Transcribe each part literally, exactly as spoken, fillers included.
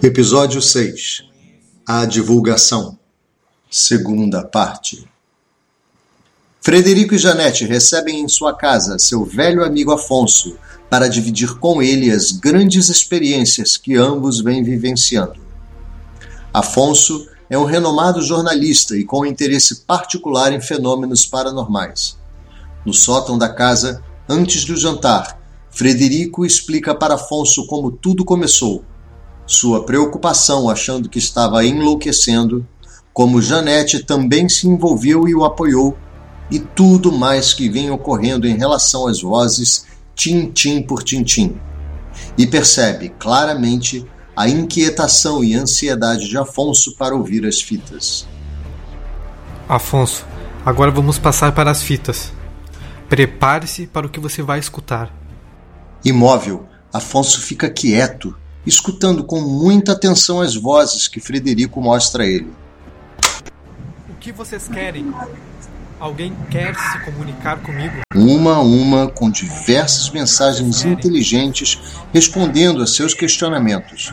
Episódio seis. A divulgação. Segunda parte. Frederico e Janete recebem em sua casa seu velho amigo Afonso para dividir com ele as grandes experiências que ambos vêm vivenciando. Afonso é um renomado jornalista e com interesse particular em fenômenos paranormais. No sótão da casa, antes do jantar, Frederico explica para Afonso como tudo começou, sua preocupação achando que estava enlouquecendo, como Janete também se envolveu e o apoiou, e tudo mais que vem ocorrendo em relação às vozes tintim por tintim. E percebe claramente a inquietação e ansiedade de Afonso para ouvir as fitas. Afonso, agora vamos passar para as fitas. Prepare-se para o que você vai escutar. Imóvel, Afonso fica quieto, escutando com muita atenção as vozes que Frederico mostra a ele. O que vocês querem? Alguém quer se comunicar comigo? Uma a uma, com diversas mensagens inteligentes respondendo a seus questionamentos.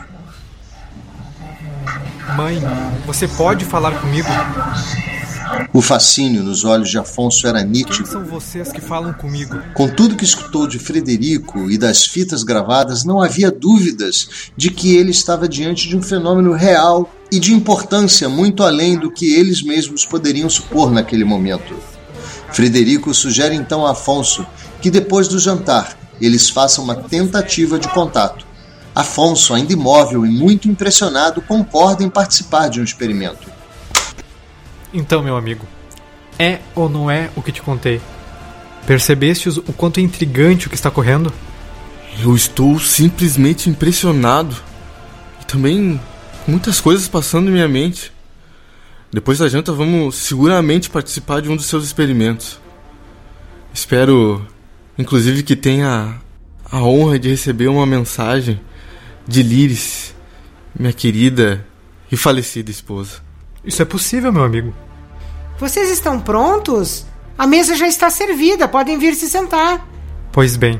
Mãe, você pode falar comigo? O fascínio nos olhos de Afonso era nítido. Quem são vocês que falam comigo? Com tudo que escutou de Frederico e das fitas gravadas, não havia dúvidas de que ele estava diante de um fenômeno real e de importância muito além do que eles mesmos poderiam supor naquele momento. Frederico sugere então a Afonso que depois do jantar eles façam uma tentativa de contato. Afonso, ainda imóvel e muito impressionado, concorda em participar de um experimento. Então, meu amigo, é ou não é o que te contei? Percebestes o quanto é intrigante o que está ocorrendo? Eu estou simplesmente impressionado. E também muitas coisas passando em minha mente. Depois da janta vamos seguramente participar de um dos seus experimentos. Espero, inclusive, que tenha a honra de receber uma mensagem de Líris, minha querida e falecida esposa. Isso é possível, meu amigo. Vocês estão prontos? A mesa já está servida, podem vir se sentar. Pois bem.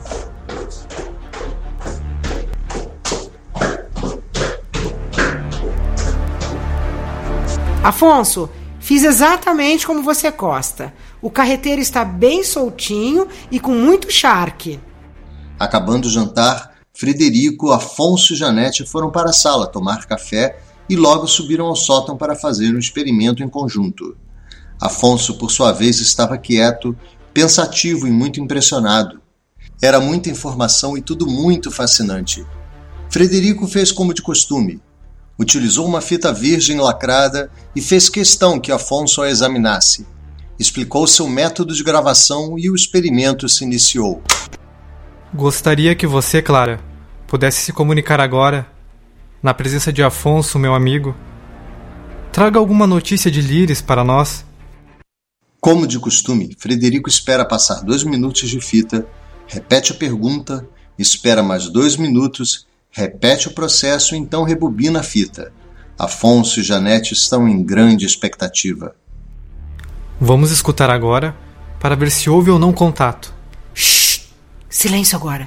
Afonso, fiz exatamente como você gosta. O carreteiro está bem soltinho e com muito charque. Acabando o jantar, Frederico, Afonso e Janete foram para a sala tomar café e logo subiram ao sótão para fazer um experimento em conjunto. Afonso, por sua vez, estava quieto, pensativo e muito impressionado. Era muita informação e tudo muito fascinante. Frederico fez como de costume. Utilizou uma fita virgem lacrada e fez questão que Afonso a examinasse. Explicou seu método de gravação e o experimento se iniciou. Gostaria que você, Clara, pudesse se comunicar agora, na presença de Afonso, meu amigo. Traga alguma notícia de Líris para nós. Como de costume, Frederico espera passar dois minutos de fita, repete a pergunta, espera mais dois minutos, repete o processo e então rebobina a fita. Afonso e Janete estão em grande expectativa. Vamos escutar agora para ver se houve ou não contato. Shhh! Silêncio agora.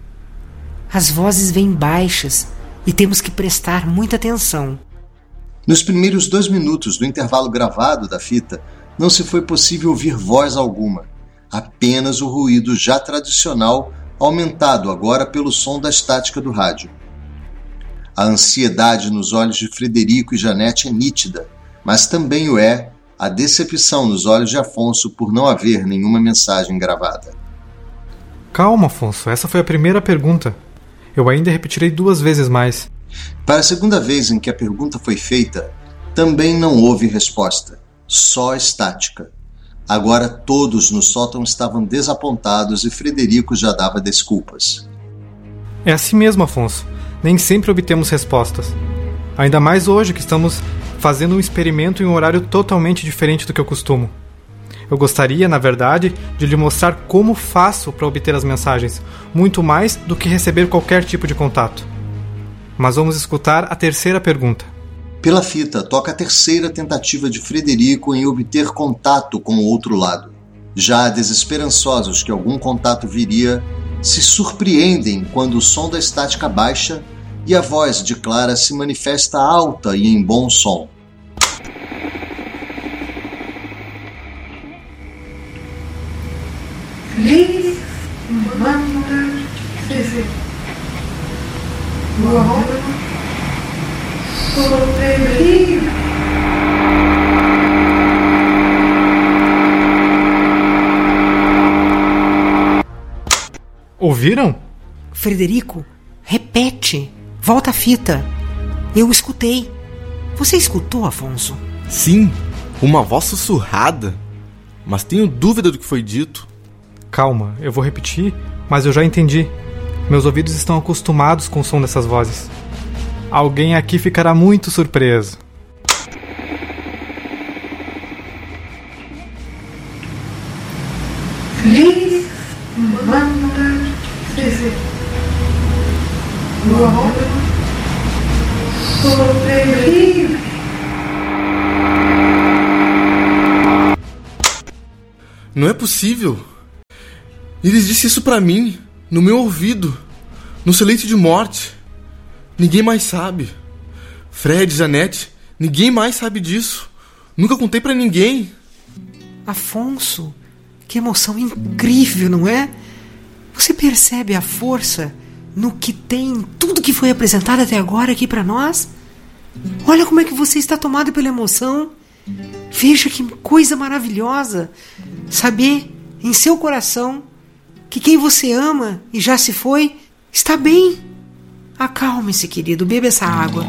As vozes vêm baixas e temos que prestar muita atenção. Nos primeiros dois minutos do intervalo gravado da fita, não se foi possível ouvir voz alguma, apenas o ruído já tradicional, aumentado agora pelo som da estática do rádio. A ansiedade nos olhos de Frederico e Janete é nítida, mas também o é a decepção nos olhos de Afonso por não haver nenhuma mensagem gravada. Calma, Afonso, essa foi a primeira pergunta. Eu ainda repetirei duas vezes mais. Para a segunda vez em que a pergunta foi feita, também não houve resposta, só estática. Agora todos no sótão estavam desapontados e Frederico já dava desculpas. É assim mesmo, Afonso. Nem sempre obtemos respostas. Ainda mais hoje que estamos fazendo um experimento em um horário totalmente diferente do que eu costumo. Eu gostaria, na verdade, de lhe mostrar como faço para obter as mensagens, muito mais do que receber qualquer tipo de contato. Mas vamos escutar a terceira pergunta. Pela fita, toca a terceira tentativa de Frederico em obter contato com o outro lado. Já desesperançosos que algum contato viria, se surpreendem quando o som da estática baixa e a voz de Clara se manifesta alta e em bom som. Please wonder visit. Sobrevive. Ouviram? Frederico, repete. Volta a fita. Eu escutei. Você escutou, Afonso? Sim, uma voz sussurrada. Mas tenho dúvida do que foi dito. Calma, eu vou repetir, mas eu já entendi. Meus ouvidos estão acostumados com o som dessas vozes. Alguém aqui ficará muito surpreso. Please wonder visit. Sobrevive. Não é possível. Eles disse isso pra mim, no meu ouvido, no seu leito de morte. Ninguém mais sabe. Fred, Janete, ninguém mais sabe disso. Nunca contei pra ninguém. Afonso, que emoção incrível, não é? Você percebe a força no que tem tudo que foi apresentado até agora aqui pra nós? Olha como é que você está tomado pela emoção. Veja que coisa maravilhosa saber em seu coração que quem você ama e já se foi está bem. Acalme-se, querido, beba essa água.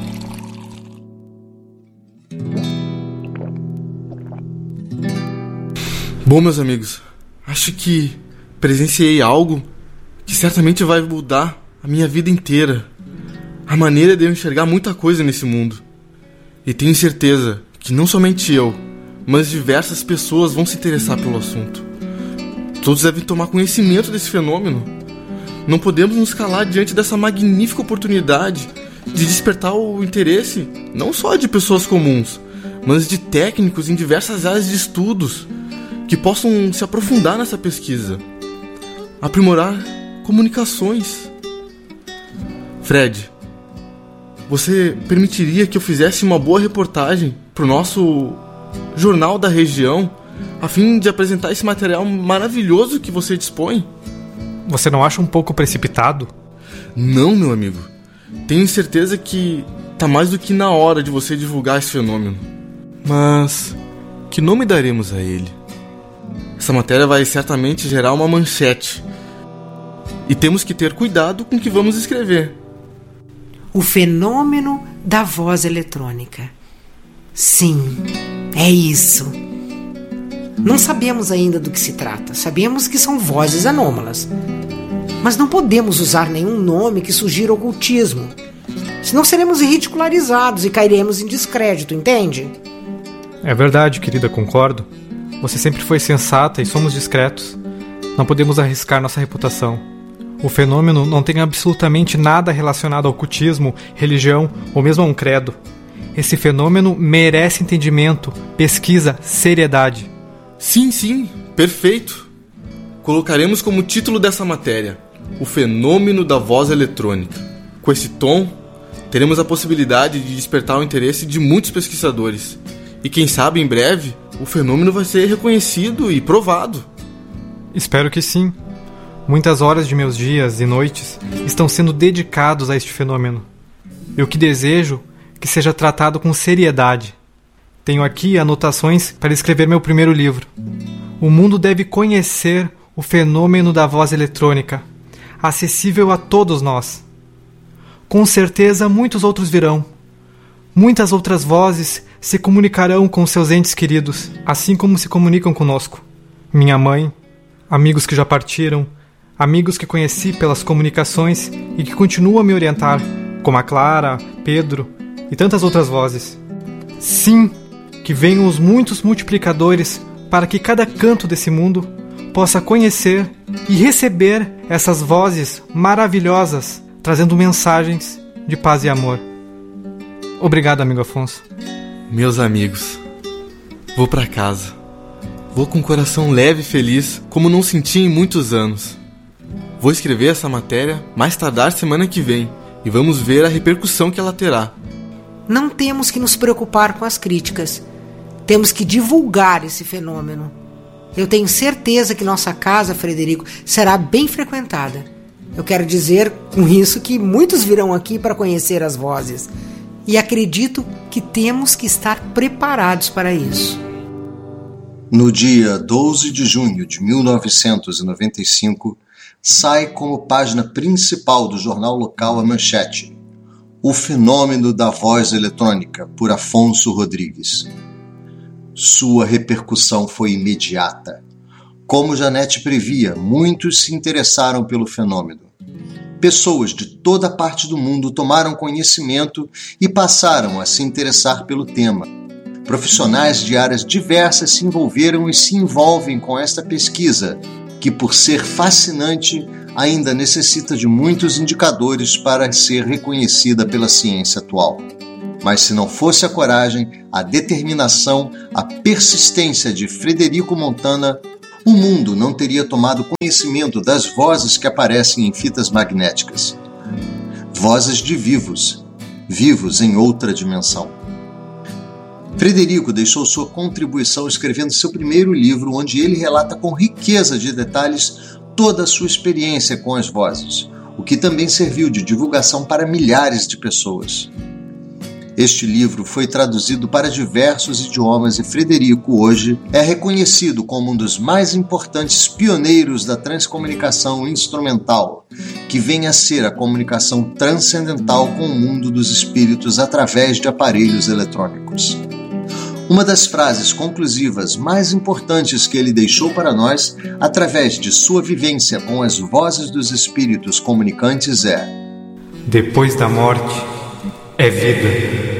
Bom, meus amigos, acho que presenciei algo que certamente vai mudar a minha vida inteira. A maneira de eu enxergar muita coisa nesse mundo. E tenho certeza que não somente eu, mas diversas pessoas vão se interessar pelo assunto. Todos devem tomar conhecimento desse fenômeno. Não podemos nos calar diante dessa magnífica oportunidade de despertar o interesse não só de pessoas comuns, mas de técnicos em diversas áreas de estudos que possam se aprofundar nessa pesquisa, aprimorar comunicações. Fred, você permitiria que eu fizesse uma boa reportagem para o nosso jornal da região, a fim de apresentar esse material maravilhoso que você dispõe? Você não acha um pouco precipitado? Não, meu amigo. Tenho certeza que tá mais do que na hora de você divulgar esse fenômeno. Mas que nome daremos a ele? Essa matéria vai certamente gerar uma manchete. E temos que ter cuidado com o que vamos escrever. O fenômeno da voz eletrônica. Sim, é isso. Não sabemos ainda do que se trata. Sabemos que são vozes anômalas. Mas não podemos usar nenhum nome que sugira ocultismo. Senão seremos ridicularizados e cairemos em descrédito, entende? É verdade, querida, concordo. Você sempre foi sensata e somos discretos. Não podemos arriscar nossa reputação. O fenômeno não tem absolutamente nada relacionado ao ocultismo, religião ou mesmo a um credo. Esse fenômeno merece entendimento, pesquisa, seriedade. Sim, sim, perfeito. Colocaremos como título dessa matéria o fenômeno da voz eletrônica. Com esse tom, teremos a possibilidade de despertar o interesse de muitos pesquisadores. E quem sabe, em breve, o fenômeno vai ser reconhecido e provado. Espero que sim. Muitas horas de meus dias e noites estão sendo dedicados a este fenômeno. E o que desejo que seja tratado com seriedade. Tenho aqui anotações para escrever meu primeiro livro. O mundo deve conhecer o fenômeno da voz eletrônica, acessível a todos nós. Com certeza muitos outros virão. Muitas outras vozes se comunicarão com seus entes queridos, assim como se comunicam conosco. Minha mãe, amigos que já partiram, amigos que conheci pelas comunicações e que continuam a me orientar, como a Clara, Pedro e tantas outras vozes. Sim, que venham os muitos multiplicadores para que cada canto desse mundo possa conhecer e receber essas vozes maravilhosas, trazendo mensagens de paz e amor. Obrigado, amigo Afonso. Meus amigos, vou pra casa. Vou com o coração leve e feliz, como não senti em muitos anos. Vou escrever essa matéria mais tardar semana que vem, e vamos ver a repercussão que ela terá. Não temos que nos preocupar com as críticas. Temos que divulgar esse fenômeno. Eu tenho certeza que nossa casa, Frederico, será bem frequentada. Eu quero dizer com isso que muitos virão aqui para conhecer as vozes. E acredito que temos que estar preparados para isso. No dia doze de junho de mil novecentos e noventa e cinco, sai como página principal do jornal local a manchete: O Fenômeno da Voz Eletrônica, por Afonso Rodrigues. Sua repercussão foi imediata. Como Janete previa, muitos se interessaram pelo fenômeno. Pessoas de toda parte do mundo tomaram conhecimento e passaram a se interessar pelo tema. Profissionais de áreas diversas se envolveram e se envolvem com esta pesquisa, que, por ser fascinante, ainda necessita de muitos indicadores para ser reconhecida pela ciência atual. Mas se não fosse a coragem, a determinação, a persistência de Frederico Montana, o mundo não teria tomado conhecimento das vozes que aparecem em fitas magnéticas. Vozes de vivos, vivos em outra dimensão. Frederico deixou sua contribuição escrevendo seu primeiro livro, onde ele relata com riqueza de detalhes toda a sua experiência com as vozes, o que também serviu de divulgação para milhares de pessoas. Este livro foi traduzido para diversos idiomas e Frederico, hoje, é reconhecido como um dos mais importantes pioneiros da transcomunicação instrumental, que vem a ser a comunicação transcendental com o mundo dos espíritos através de aparelhos eletrônicos. Uma das frases conclusivas mais importantes que ele deixou para nós, através de sua vivência com as vozes dos espíritos comunicantes, é: depois da morte é vida.